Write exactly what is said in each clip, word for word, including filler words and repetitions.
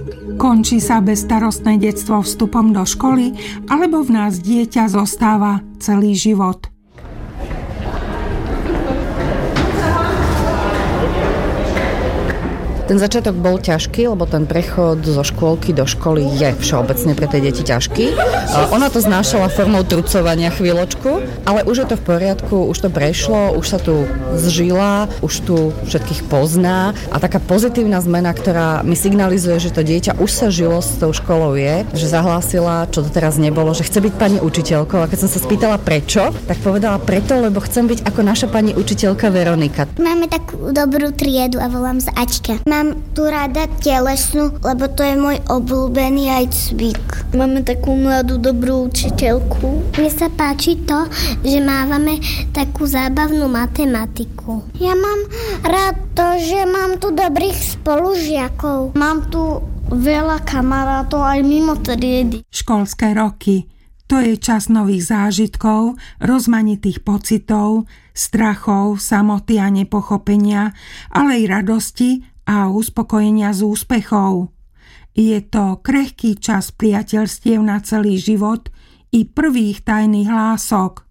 Končí sa bezstarostné detstvo vstupom do školy, alebo v nás dieťa zostáva celý život. Ten začiatok bol ťažký, lebo ten prechod zo škôlky do školy je všeobecne pre tie deti ťažký. Ona to znášala formou trucovania chvíľočku, ale už je to v poriadku, už to prešlo, už sa tu zžila, už tu všetkých pozná a taká pozitívna zmena, ktorá mi signalizuje, že to dieťa už sa žilo s tou školou je, že zahlásila, čo doteraz nebolo, že chce byť pani učiteľkou a keď som sa spýtala prečo, tak povedala preto, lebo chcem byť ako naša pani učiteľka Veronika. Máme takú dobrú triedu a volám sa Aťka. Mám tu rada telesnú, lebo to je môj obľúbený aj cvik. Máme takú mladú, dobrú učiteľku. Mne sa páči to, že máme takú zábavnú matematiku. Ja mám rád to, že mám tu dobrých spolužiakov. Mám tu veľa kamarátov aj mimo triedy. Školské roky. To je čas nových zážitkov, rozmanitých pocitov, strachov, samoty a nepochopenia, ale aj radosti a uspokojenia z úspechov. Je to krehký čas priateľstiev na celý život i prvých tajných hlások.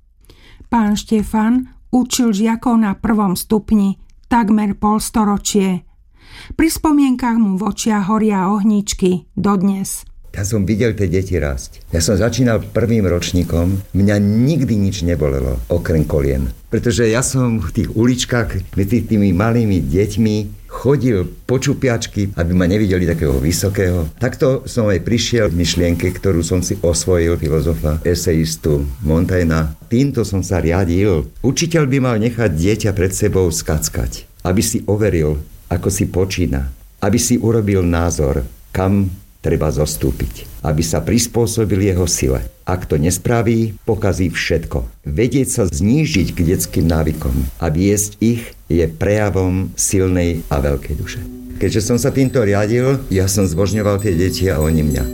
Pán Štefan učil žiakov na prvom stupni takmer polstoročie. Pri spomienkach mu v očiach horia ohníčky dodnes. Ja som videl tie deti rásť. Ja som začínal prvým ročníkom, mňa nikdy nič nebolelo, okrem kolien. Pretože ja som v tých uličkách medzi tými malými deťmi chodil po čupiačky, aby ma nevideli takého vysokého. Takto som aj prišiel v myšlienke, ktorú som si osvojil, filozofa, eseistu Montaigna. Týmto som sa riadil. Učiteľ by mal nechať dieťa pred sebou skackať, aby si overil, ako si počína, aby si urobil názor, kam treba zostúpiť, aby sa prispôsobil jeho sile. Ak to nespraví, pokazí všetko. Vedieť sa znížiť k detským návykom a viesť ich je prejavom silnej a veľkej duše. Keďže som sa týmto riadil, ja som zbožňoval tie deti a oni mňa.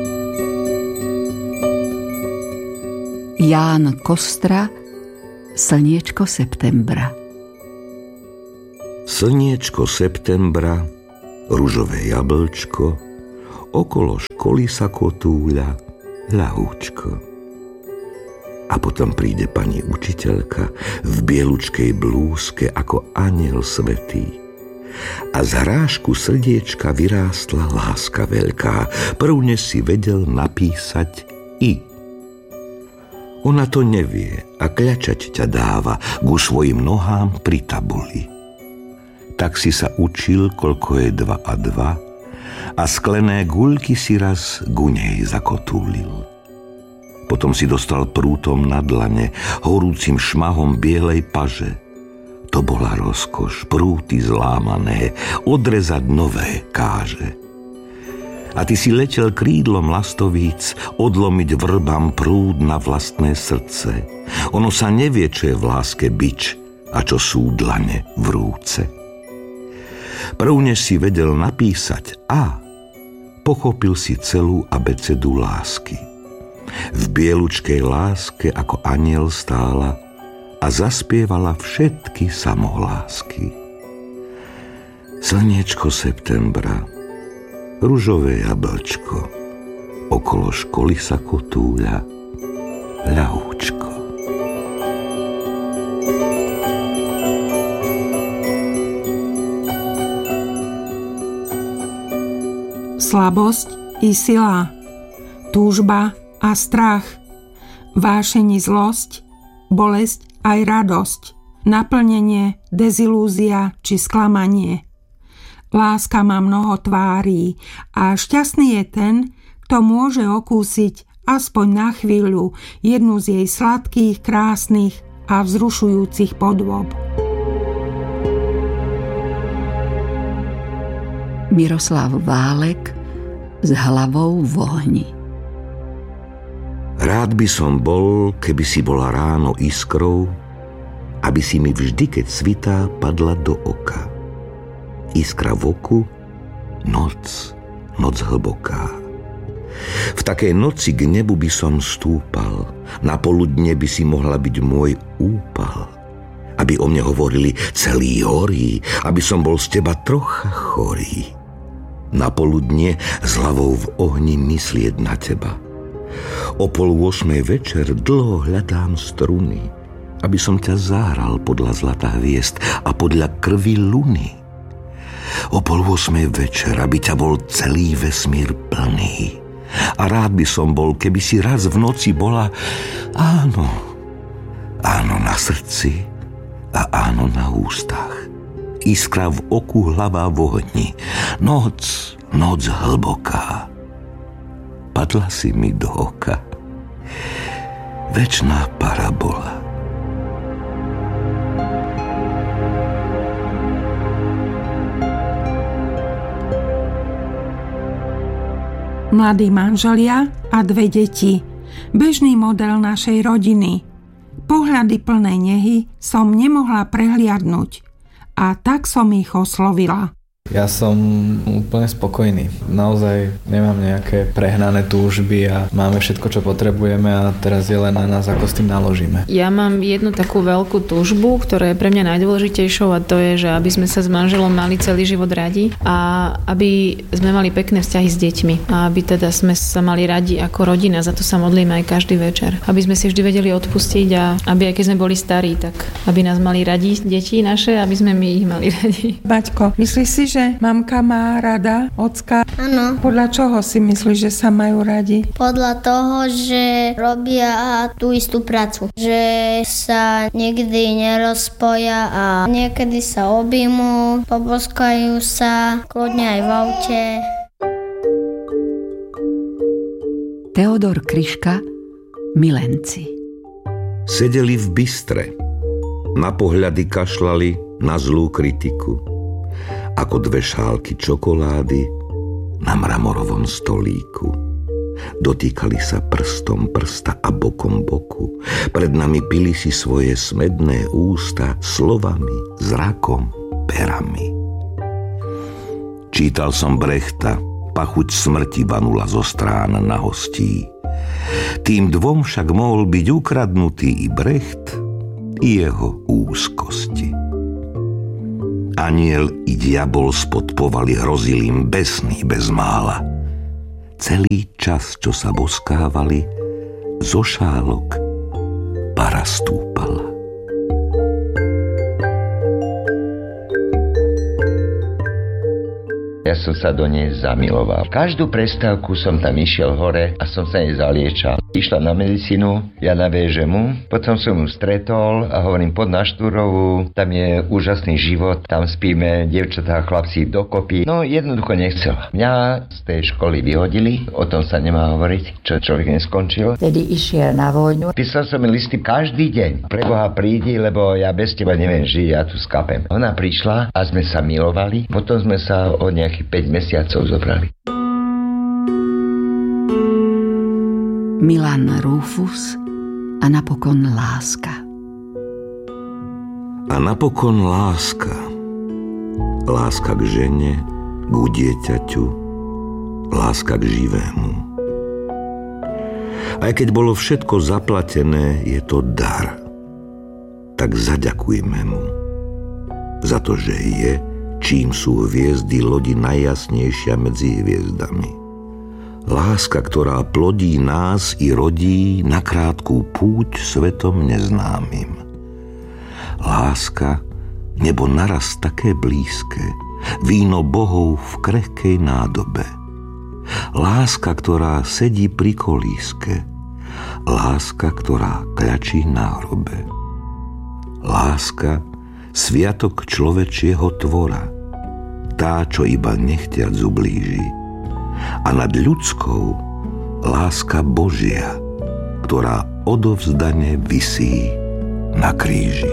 Ján Kostra, Slniečko septembra. Slniečko septembra, ružové jablčko, okolo školy sa kotúľa ľahúčko. A potom príde pani učiteľka v bielučkej blúzke ako anjel svätý. A z hrášku srdiečka vyrástla láska veľká. Prvne si vedel napísať I. Ona to nevie a kľačať ťa dáva ku svojim nohám pri tabuli. Tak si sa učil, koľko je dva a dva, a sklené guľky si raz ku nej zakotúlil. Potom si dostal prútom na dlane, horúcim šmahom bielej paže. To bola rozkoš, prúty zlámané, odrezať nové káže. A ty si letel krídlom lastovíc, odlomiť vrbám prúd na vlastné srdce. Ono sa nevie, čo je v láske bič a čo sú dlane vrúce. Prvne si vedel napísať A, pochopil si celú abecedu lásky. V bielučkej láske ako anjel stála a zaspievala všetky samohlásky. Slniečko septembra, ružové jablčko, okolo školy sa kotúľa ľahúčko. Slabosť i sila, túžba a strach, vášeň i zlosť, bolesť aj radosť, naplnenie, dezilúzia či sklamanie. Láska má mnoho tvárí a šťastný je ten, kto môže okúsiť aspoň na chvíľu jednu z jej sladkých, krásnych a vzrušujúcich podôb. Miroslav Válek s hlavou v ohni. Rád by som bol, keby si bola ráno iskrou, aby si mi vždy, keď svitá, padla do oka. Iskra v oku, noc, noc hlboká. V takej noci k nebu by som stúpal, na poludne by si mohla byť môj úpal. Aby o mne hovorili celý horí, aby som bol z teba trocha chorý. Na poludnie s hlavou v ohni myslieť na teba. O pol osmej večer dlho hľadám struny, aby som ťa zahral podľa zlata hviezd a podľa krvi luny. O pol osmej večer, aby ťa bol celý vesmír plný. A rád by som bol, keby si raz v noci bola áno, áno na srdci a áno na ústach. Iskra v oku, hlava v ohni. Noc, noc hlboká. Padla si mi do oka. Večná parabola. Mladí manželia a dve deti. Bežný model našej rodiny. Pohľady plnej nehy som nemohla prehliadnúť. A tak som ich oslovila. Ja som úplne spokojný. Naozaj nemám nejaké prehnané túžby a máme všetko, čo potrebujeme a teraz je len na nás, ako s tým naložíme. Ja mám jednu takú veľkú túžbu, ktorá je pre mňa najdôležitejšou, a to je, že aby sme sa s manželom mali celý život radi a aby sme mali pekné vzťahy s deťmi a aby teda sme sa mali radi ako rodina. Za to sa modlíme aj každý večer. Aby sme si vždy vedeli odpustiť a aby aj keď sme boli starí, tak aby nás mali radi deti naše, aby sme my ich mali radi. Baťko, myslíš si, že mamka má rada ocka? Áno. Podľa čoho si myslíš, že sa majú radi? Podľa toho, že robia tú istú prácu. Že sa nikdy nerozpoja a niekedy sa objímu, poboskajú sa, kľudne aj v aute. Teodor Kryška, Milenci. Sedeli v bystre. Na pohľady kašľali, na zlú kritiku. Ako dve šálky čokolády na mramorovom stolíku. Dotýkali sa prstom prsta a bokom boku. Pred nami pili si svoje smedné ústa slovami, zrakom, perami. Čítal som Brechta, pachuť smrti vanula zo strán na hostí. Tým dvom však mohol byť ukradnutý i Brecht, i jeho úzkosti. Aniel i diabol spod povaly hrozil im besný bez mála. Celý čas, čo sa boskávali, zo šálok para stúpala. Ja som sa do nej zamiloval. Každú prestávku som tam išiel hore a som sa nej zaliečal. Išla na medicínu, ja na vé žé em u, potom som ju stretol a hovorím, pod na Štúrovú, tam je úžasný život, tam spíme dievčatá a chlapci dokopy. No jednoducho nechcela. Mňa z tej školy vyhodili, o tom sa nemá hovoriť, čo človek neskončil. Tedy išiel na vojnu. Písal som mi listy každý deň. Preboha prídi, lebo ja bez teba neviem žiť, ja tu skapem. Ona prišla a sme sa milovali, potom sme sa o nejakých päť mesiacov zobrali. Milan Rufus a napokon láska. A napokon láska. Láska k žene, k dieťaťu, láska k živému. Aj keď bolo všetko zaplatené, je to dar. Tak zaďakujme mu za to, že je, čím sú hviezdy lodi najjasnejšia medzi hviezdami. Láska, ktorá plodí nás i rodí na krátku púť svetom neznámym. Láska, nebo naraz také blízke, víno bohov v krehkej nádobe. Láska, ktorá sedí pri kolíske, láska, ktorá kľačí na hrobe. Láska, sviatok človečieho tvora, tá, čo iba nechtiac ublíži. A nad ľudskou láska Božia, ktorá odovzdane visí na kríži.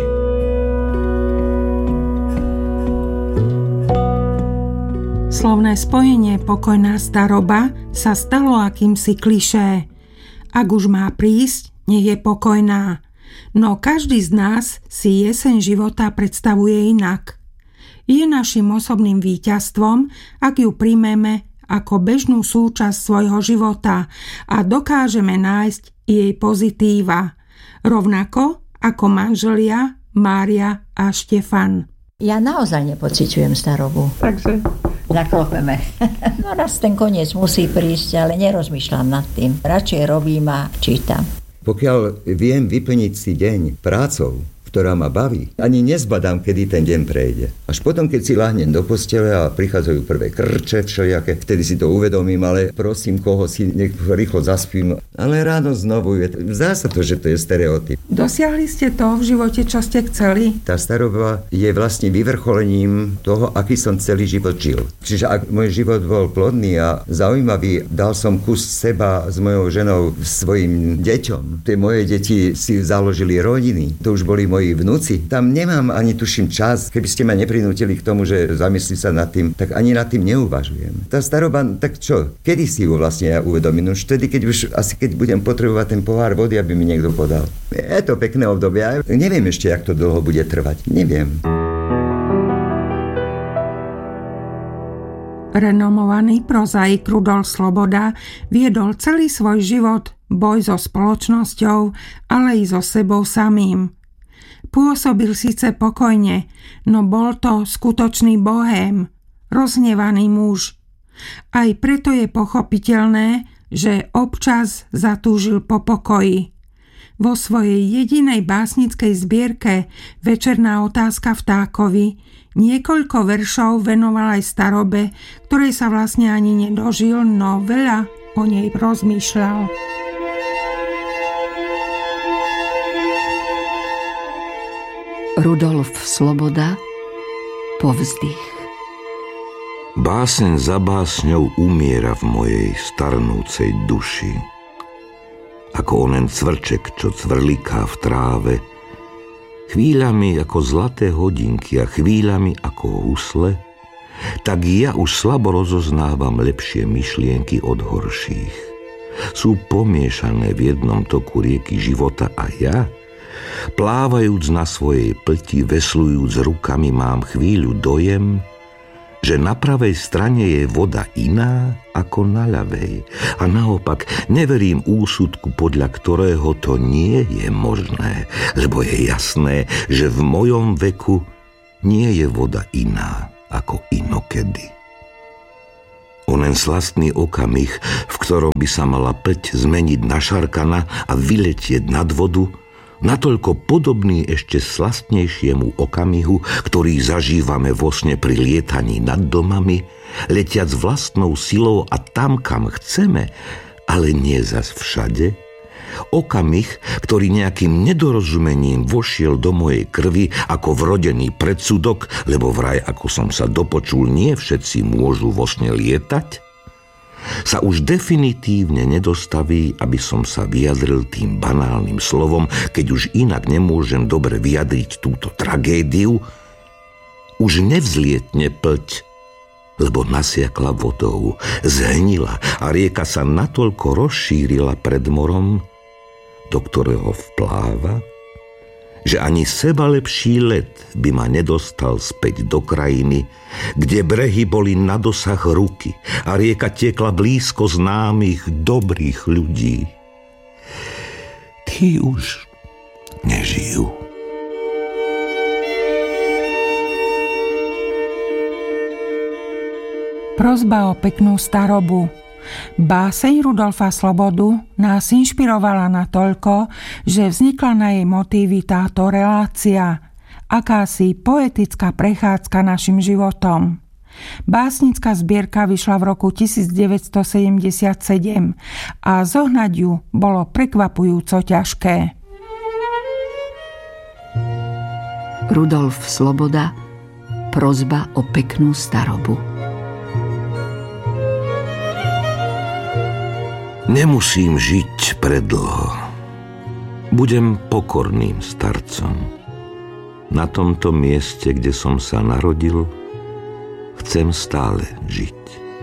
Slovné spojenie pokojná staroba sa stalo akýmsi klišé. Ak už má prísť, nech je pokojná. No každý z nás si jeseň života predstavuje inak. Je našim osobným víťazstvom, ak ju príjmeme ako bežnú súčasť svojho života a dokážeme nájsť jej pozitíva. Rovnako ako manželia Mária a Štefan. Ja naozaj nepociťujem starobu. Takže Naklopeme. No raz ten koniec musí prísť, ale nerozmýšľam nad tým. Radšej robím a čítam. Pokiaľ viem vyplniť si deň prácou, ktorá ma baví, ani nezbadám, kedy ten deň prejde. Až potom, keď si láhnem do postele a prichádzajú prvé krče všelijaké, vtedy si to uvedomím, ale prosím, koho si nech rýchlo zaspím. Ale ráno znovu je, zdá sa to, že to je stereotyp. Dosiahli ste to v živote, čo ste chceli? Tá staroba je vlastne vyvrcholením toho, aký som celý život žil. Čiže ak môj život bol plodný a zaujímavý, dal som kus seba s mojou ženou svojim deťom. Tie moje deti si založili rodiny. To už boli moji vnúci. Tam nemám ani tuším čas. Keby ste ma neprinútili k tomu, že zamyslí sa nad tým, tak ani nad tým neuvažujem. Tá staroba, tak čo? Kedy si ju vlastne ja uvedomím? Už vtedy, keď už asi keď budem potrebovať ten pohár vody, aby mi niekto podal. Je to pekné obdobie. Neviem ešte, jak to dlho bude trvať. Neviem. Renomovaný prozaik Rudolf Sloboda viedol celý svoj život boj so spoločnosťou, ale i so sebou samým. Pôsobil síce pokojne, no bol to skutočný bohém, rozhnevaný muž. Aj preto je pochopiteľné, že občas zatúžil po pokoji. Vo svojej jedinej básnickej zbierke Večerná otázka vtákovi niekoľko veršov venoval aj starobe, ktorej sa vlastne ani nedožil, no veľa o nej rozmýšľal. Rudolf Sloboda, Povzdych. Báseň za básňou umiera v mojej starnúcej duši. Ako onen cvrček, čo cvrliká v tráve, chvíľami ako zlaté hodinky a chvíľami ako husle, tak ja už slabo rozoznávam lepšie myšlienky od horších. Sú pomiešané v jednom toku rieky života a ja, plávajúc na svojej plti, veslujúc rukami, mám chvíľu dojem, že na pravej strane je voda iná ako na ľavej. A naopak neverím úsudku, podľa ktorého to nie je možné, lebo je jasné, že v mojom veku nie je voda iná ako inokedy. Onen slastný okamih, v ktorom by sa mala plť zmeniť na šarkana a vyletieť nad vodu, natoľko podobný ešte slastnejšiemu okamihu, ktorý zažívame vo sne pri lietaní nad domami, letiac vlastnou silou a tam, kam chceme, ale nie zas všade. Okamih, ktorý nejakým nedorozumením vošiel do mojej krvi ako vrodený predsudok, lebo vraj, ako som sa dopočul, nie všetci môžu vo sne lietať, sa už definitívne nedostaví, aby som sa vyjadril tým banálnym slovom, keď už inak nemôžem dobre vyjadriť túto tragédiu, už nevzlietne plť, lebo nasiakla vodou, zhnila a rieka sa natoľko rozšírila pred morom, do ktorého vpláva, že ani sebalepší let by ma nedostal späť do krajiny, kde brehy boli na dosah ruky a rieka tiekla blízko známych dobrých ľudí. Tí už nežijú. Prosba o peknú starobu. Báseň Rudolfa Slobodu nás inšpirovala natoľko, že vznikla na jej motívy táto relácia, akási poetická prechádzka našim životom. Básnická zbierka vyšla v roku devätnásťsedemdesiatsedem a zohnať ju bolo prekvapujúco ťažké. Rudolf Sloboda, Prosba o peknú starobu. Nemusím žiť predlho. Budem pokorným starcom. Na tomto mieste, kde som sa narodil, chcem stále žiť.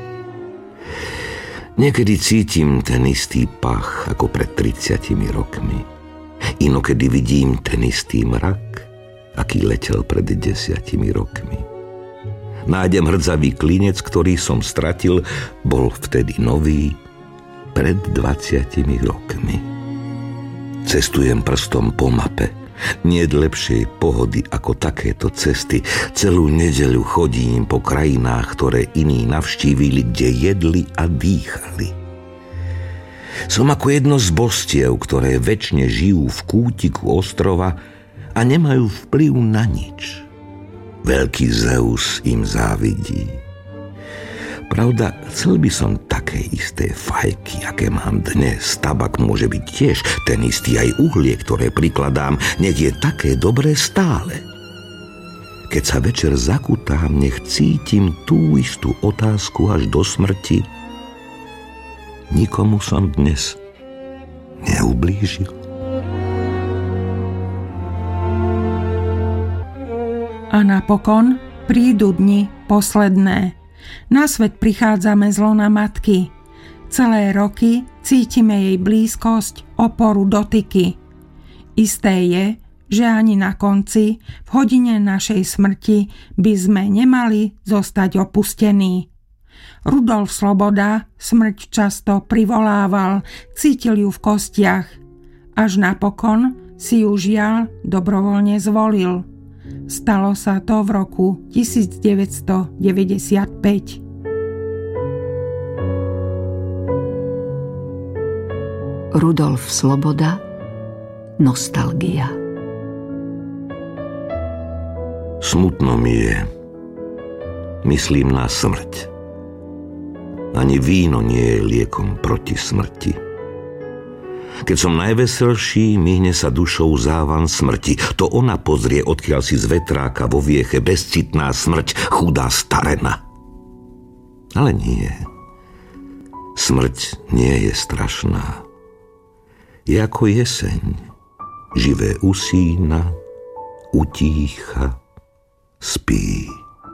Niekedy cítim ten istý pach ako pred tridsiatimi rokmi. Inokedy vidím ten istý mrak, aký letel pred desiatimi rokmi. Nájdem hrdzavý klinec, ktorý som stratil, bol vtedy nový, pred dvadsiatimi rokmi. Cestujem prstom po mape Niet lepšej pohody ako takéto cesty. Celú nedeľu chodím po krajinách, ktoré iní navštívili, kde jedli a dýchali. Som ako jedno z bostiev, ktoré večne žijú v kútiku ostrova a nemajú vplyv na nič. Veľký Zeus im závidí. Pravda, chcel by som také isté fajky, aké mám dnes. Tabak môže byť tiež ten istý, aj uhlie, ktoré prikladám, nech je také dobré stále. Keď sa večer zakutám, nech cítim tú istú otázku až do smrti. Nikomu som dnes neublížil. A napokon prídu dni posledné. Na svet prichádzame z lona matky. Celé roky cítime jej blízkosť, oporu, dotyky. Isté je, že ani na konci, v hodine našej smrti, by sme nemali zostať opustení. Rudolf Sloboda smrť často privolával, cítil ju v kostiach. Až napokon si ju žiaľ dobrovoľne zvolil. Stalo sa to v roku devätnásťstodeväťdesiatpäť. Rudolf Sloboda, Nostalgia. Smutno mi je. Myslím na smrť. Ani víno nie je liekom proti smrti. Keď som najveselší, myhne sa dušou závan smrti. To ona pozrie, odkiaľ si z vetráka vo vieche bezcitná smrť, chudá starena. Ale nie. Smrť nie je strašná. Je ako jeseň. Živé usína, utícha, spí.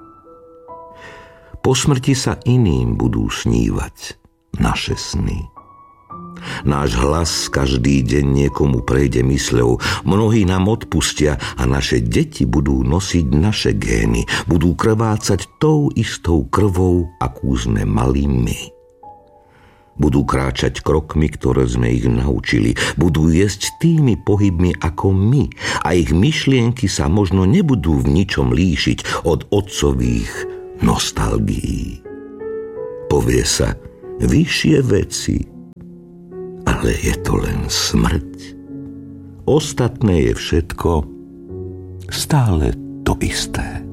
Po smrti sa iným budú snívať naše sny. Náš hlas každý deň niekomu prejde mysľou, mnohí nám odpustia a naše deti budú nosiť naše gény, budú krvácať tou istou krvou, akú sme mali my. Budú kráčať krokmi, ktoré sme ich naučili, budú jesť tými pohybmi ako my a ich myšlienky sa možno nebudú v ničom líšiť od otcových nostalgií. Povie sa vyššie veci, ale je to len smrť. Ostatné je všetko stále to isté.